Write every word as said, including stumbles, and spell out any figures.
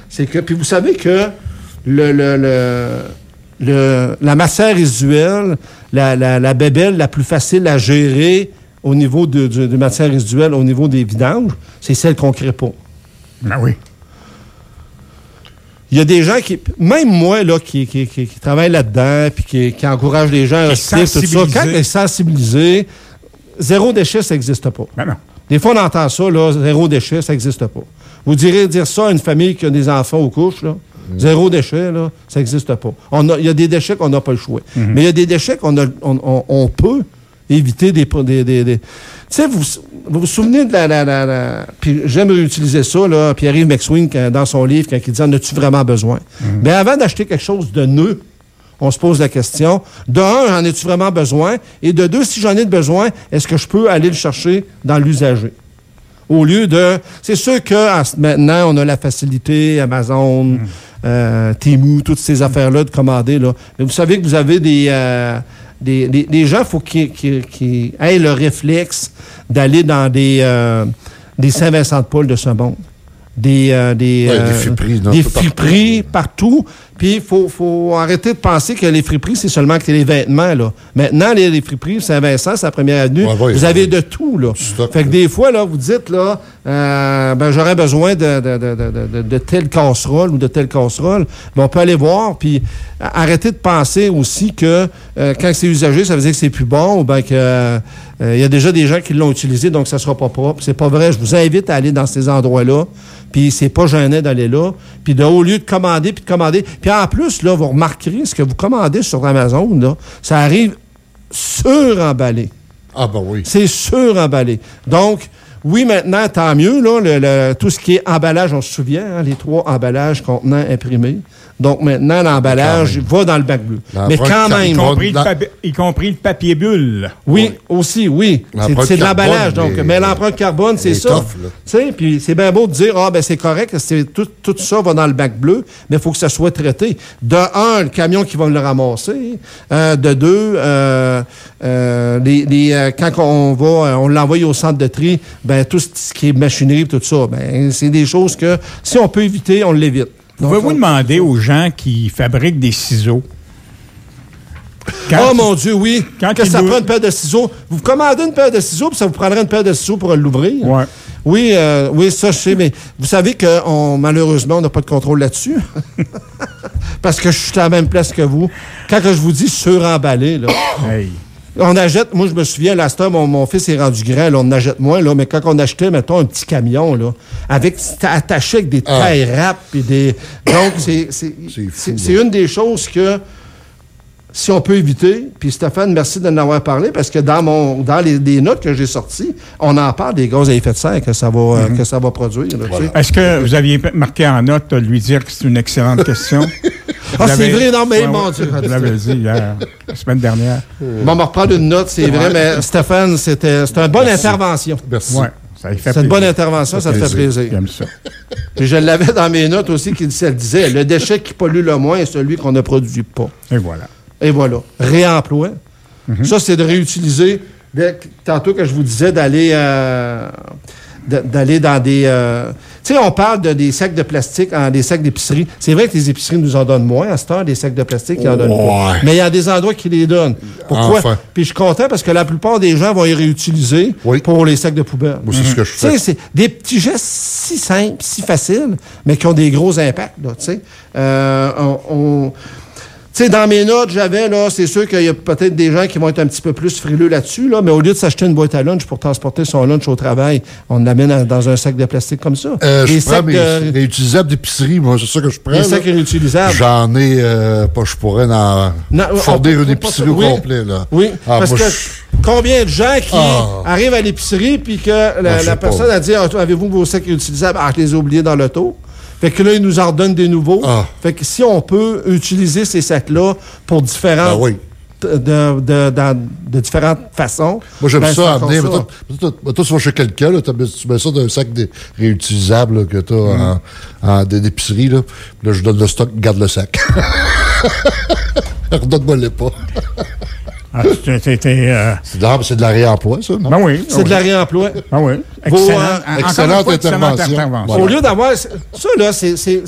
c'est que... Puis vous savez que le, le, le, le, la matière résiduelle, la, la, la bébelle la plus facile à gérer au niveau de, de, de matière résiduelle, au niveau des vidanges, c'est celle qu'on ne crée pas. Ben oui. Il y a des gens qui... Même moi, là, qui, qui, qui, qui travaille là-dedans, puis qui, qui encourage les gens à recycler, tout ça, quand elle est sensibilisée, zéro déchet, ça n'existe pas. Ben non. Des fois, on entend ça, là, zéro déchet, ça n'existe pas. Vous direz dire ça à une famille qui a des enfants aux couches, là, mmh. zéro déchet, là, ça n'existe pas. Il y a des déchets qu'on n'a pas le choix. Mmh. Mais il y a des déchets qu'on a, on, on, on peut éviter des... des, des, des... Tu sais, vous, vous vous souvenez de la... la, la, la... Puis j'aime réutiliser ça, là, Pierre-Yves McSween, quand, dans son livre, quand il dit « En as-tu vraiment besoin? Mmh. » Mais avant d'acheter quelque chose de neuf, on se pose la question, de un, en ai-tu vraiment besoin? Et de deux, si j'en ai besoin, est-ce que je peux aller le chercher dans l'usager? Au lieu de... C'est sûr que en, maintenant, on a la facilité, Amazon, mmh. euh, Temu, toutes ces affaires-là de commander, là. Mais vous savez que vous avez des... Euh, des, des, des gens, il faut qu'ils, qu'ils, qu'ils aient le réflexe d'aller dans des, euh, des Saint-Vincent-de-Paul de ce monde. Des, euh, des, ouais, euh, des friperies, des friperies partout. Puis il faut, faut arrêter de penser que les friperies, c'est seulement que les vêtements, là. Maintenant, les, les friperies, Saint-Vincent, c'est la première avenue. Ouais, ouais, vous avez de tout, là. Stop, fait que des fois, là, vous dites, là, euh, ben, j'aurais besoin de, de, de, de, de, de telle casserole ou de telle casserole. Ben, on peut aller voir, puis arrêter de penser aussi que euh, quand c'est usagé, ça veut dire que c'est plus bon, ou bien que euh, il y a déjà des gens qui l'ont utilisé, donc ça sera pas propre. C'est pas vrai. Je vous invite à aller dans ces endroits-là. Puis c'est pas gênant d'aller là. Puis de, au lieu de commander, puis de commander. Puis en plus, là, vous remarquerez, ce que vous commandez sur Amazon, là, ça arrive sur-emballé. Ah ben oui. C'est sur-emballé. Donc, oui, maintenant, tant mieux, là, le, le, tout ce qui est emballage, on se souvient, hein, les trois emballages contenant imprimés. Donc, maintenant, l'emballage va dans le bac bleu. Mais quand même... Y compris, le papier, y compris le papier bulle. Oui, oui. aussi, oui. C'est, c'est de l'emballage. Donc, mais, mais l'empreinte carbone, c'est ça. Tu sais, puis c'est bien beau de dire, ah, ben c'est correct, c'est, tout, tout ça va dans le bac bleu, mais il faut que ça soit traité. De un, le camion qui va le ramasser. Euh, de deux, euh, euh, les, les, euh, quand on va, on l'envoie au centre de tri, ben tout ce qui est machinerie, tout ça, ben c'est des choses que, si on peut éviter, on l'évite. Pouvez-vous demander aux gens qui fabriquent des ciseaux? Quand oh, mon Dieu, oui. Quand que ça nous... prend une paire de ciseaux. Vous commandez une paire de ciseaux, puis ça vous prendrait une paire de ciseaux pour l'ouvrir. Ouais. Oui, euh, oui, ça, je sais, mais vous savez que on, malheureusement, on n'a pas de contrôle là-dessus. Parce que je suis à la même place que vous. Quand que je vous dis suremballé, là... Hey. On achète, moi je me souviens, là, mon, mon fils est rendu grand, là, on en achète moins, là, mais quand on achetait, mettons, un petit camion, là, avec, c'était attaché avec des ah. tailles rap et des. Donc, c'est, c'est, c'est, fou, c'est, c'est une des choses que, si on peut éviter, puis Stéphane, merci de nous avoir parlé, parce que dans mon dans les, les notes que j'ai sorties, on en parle des gaz à effet de serre que ça va, mm-hmm. euh, que ça va produire. Là, voilà. Est-ce que vous aviez marqué en note de lui dire que c'est une excellente question? Ah, c'est vrai, non, mais ouais, mon Dieu. Je l'avais dit hier, la semaine dernière. Bon, on va reprendre une note, c'est vrai, mais Stéphane, c'était, c'était une bonne Merci. intervention. Merci. Ouais, ça fait c'est une bonne intervention, ça, ça te fait plaisir. J'aime ça. Puis je l'avais dans mes notes aussi, qui elle disait, le déchet qui pollue le moins est celui qu'on ne produit pas. Et voilà. Et voilà. Réemploi. Mm-hmm. Ça, c'est de réutiliser. Tantôt que je vous disais d'aller... Euh, d'aller dans des... Euh, tu sais, on parle de des sacs de plastique, en, des sacs d'épicerie. C'est vrai que les épiceries nous en donnent moins à cette heure, des sacs de plastique, ils en donnent pas. Mais il y a des endroits qui les donnent. Pourquoi? Enfin. Puis je suis content parce que la plupart des gens vont y réutiliser oui. pour les sacs de poubelle. Moi, c'est mm-hmm. ce que je fais. Tu sais, c'est des petits gestes si simples, si faciles, mais qui ont des gros impacts, là, tu sais. Euh, on... on Tu sais, dans mes notes, j'avais, là, c'est sûr qu'il y a peut-être des gens qui vont être un petit peu plus frileux là-dessus, là, mais au lieu de s'acheter une boîte à lunch pour transporter son lunch au travail, on l'amène dans un sac de plastique comme ça. Euh, je prends mes de... réutilisables d'épicerie, moi, c'est ça que je prends. Les sacs réutilisables. J'en ai, euh, pas, je pourrais en fournir une épicerie au oui. complet, là. Oui, ah, parce que je... combien de gens qui ah. arrivent à l'épicerie puis que la, ah, la personne a dit, ah, avez-vous vos sacs réutilisables? Ah, je les ai oubliés dans l'auto. Fait que là, ils nous en redonnent des nouveaux. Ah. Fait que si on peut utiliser ces sacs-là pour différentes... Ah oui. De, de, de, de, de différentes façons. Moi, j'aime ben, ça amener. Toi, toi, tu vas chez quelqu'un, là, tu mets ça dans un sac de, réutilisable là, que tu as mm. en, en d'épicerie. Là. là, je donne le stock, garde le sac. Redonne-moi-les pas. Ah, c'était, euh... c'est, de la, c'est de la réemploi, ça, non? Ben oui. C'est oui. de la réemploi. Ben oui. Excellent, Vos, euh, excellente, intervention. intervention. Voilà. Au lieu d'avoir... Ça, là, c'est... c'est